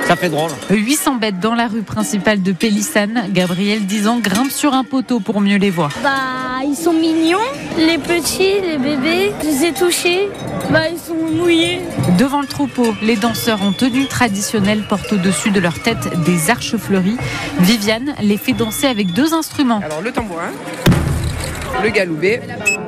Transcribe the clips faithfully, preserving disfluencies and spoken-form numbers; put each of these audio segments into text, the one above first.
Ça fait drôle. huit cents bêtes dans la rue principale de Pélissane. Gabriel, dix ans, grimpe sur un poteau pour mieux les voir. Bah, ils sont mignons, les petits, les bébés. Je les ai touchés, bah, ils sont mouillés. Devant le troupeau, les danseurs en tenue traditionnelle portent au-dessus de leur tête des arches fleuries. Viviane les fait danser avec deux instruments. Alors le tambourin, le galoubet.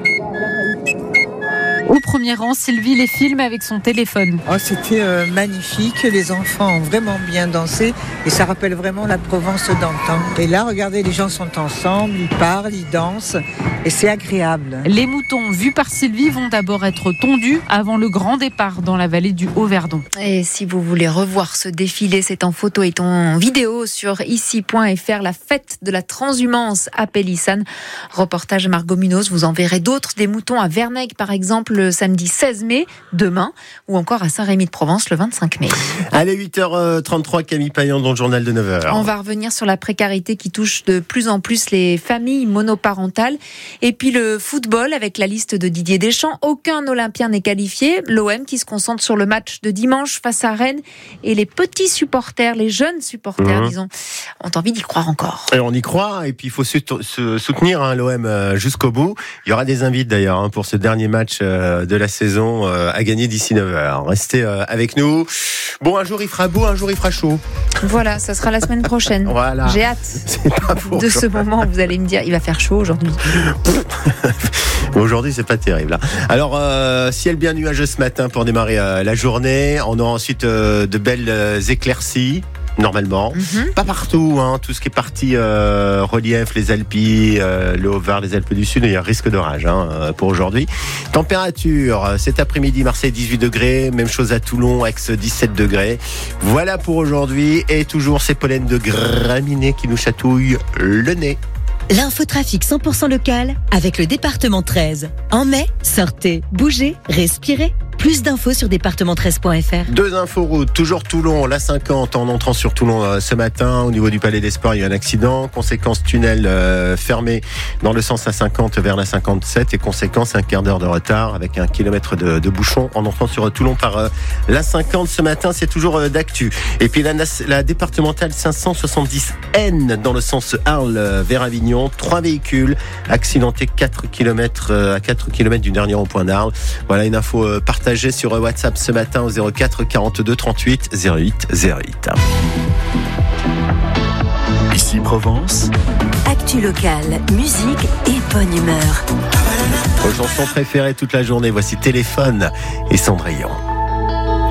Au premier rang, Sylvie les filme avec son téléphone. Oh, c'était euh, magnifique, les enfants ont vraiment bien dansé et ça rappelle vraiment la Provence d'antan. Et là, regardez, les gens sont ensemble, ils parlent, ils dansent et c'est agréable. Les moutons vus par Sylvie vont d'abord être tondus avant le grand départ dans la vallée du Haut-Verdon. Et si vous voulez revoir ce défilé, c'est en photo et en vidéo sur ici point f r, la fête de la transhumance à Pélissane. Reportage Margot Munoz, vous en verrez d'autres, des moutons à Vernègue par exemple, le samedi seize mai, demain, ou encore à Saint-Rémy-de-Provence le vingt-cinq mai. Allez, huit heures trente-trois, Camille Payan dans le journal de neuf heures. On va revenir sur la précarité qui touche de plus en plus les familles monoparentales. Et puis le football avec la liste de Didier Deschamps. Aucun Olympien n'est qualifié. L'O M qui se concentre sur le match de dimanche face à Rennes. Et les petits supporters, les jeunes supporters, mmh. disons, ont envie d'y croire encore. Et on y croit, et puis il faut se soutenir hein, l'O M jusqu'au bout. Il y aura des invites d'ailleurs hein, pour ce dernier match de la saison à gagner d'ici neuf heures. Restez avec nous. Bon, un jour il fera beau, un jour il fera chaud. Voilà, ça sera la semaine prochaine. Voilà. J'ai hâte c'est pas pour de ce moment où vous allez me dire il va faire chaud aujourd'hui. Aujourd'hui, c'est pas terrible. Hein. Alors, euh, ciel bien nuageux ce matin pour démarrer euh, la journée. On aura ensuite euh, de belles euh, éclaircies. Normalement, mm-hmm. pas partout, hein, tout ce qui est partie euh, relief, les Alpes, euh, le Haut-Var, les Alpes du Sud, il y a un risque d'orage hein, pour aujourd'hui. Température, cet après-midi, Marseille dix-huit degrés, même chose à Toulon, Aix dix-sept degrés. Voilà pour aujourd'hui, et toujours ces pollens de graminées qui nous chatouillent le nez. L'infotrafic cent pour cent local avec le département treize. En mai, sortez, bougez, respirez. Plus d'infos sur département treize point f r. Deux infos routes, toujours Toulon, la cinquante en entrant sur Toulon euh, ce matin. Au niveau du Palais des Sports, il y a un accident. Conséquence, tunnel euh, fermé dans le sens A cinquante vers la cinquante-sept. Et conséquence, un quart d'heure de retard avec un kilomètre de, de bouchon en entrant sur Toulon par euh, la cinquante ce matin. C'est toujours euh, d'actu. Et puis la, la départementale cinq cent soixante-dix N dans le sens Arles euh, vers Avignon. Trois véhicules accidentés quatre kilomètres, euh, à quatre kilomètres du dernier rond-point d'Arles. Voilà une info euh, partagée sur WhatsApp ce matin au zéro quatre quarante-deux trente-huit zéro huit zéro huit. Ici Provence. Actu locale, musique et bonne humeur. Vos chansons préférées toute la journée, voici Téléphone et Cendrillon.